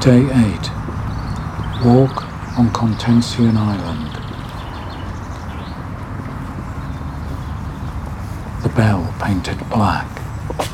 Day 8. Walk on Contention Island. The bell painted black.